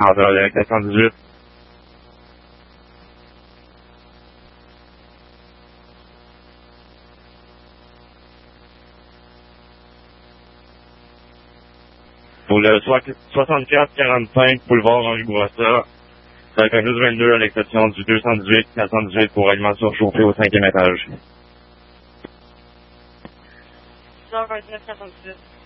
En direct 418. Pour le 64-45 boulevard Henri Bourassa, ça va être un plus 22 à l'exception du 218-418 pour aliments surchauffés au 5e étage. 129-418.